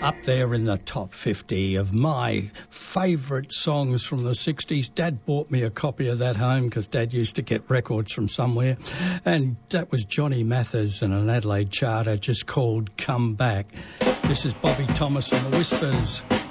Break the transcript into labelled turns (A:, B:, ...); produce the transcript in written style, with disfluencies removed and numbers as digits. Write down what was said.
A: up there in the top 50 of my favourite songs from the 60s. Dad bought me a copy of that home because Dad used to get records from somewhere. And that was Johnny Mathis and an Adelaide charter just called Come Back. This is Bobby Thomas and the Whispers.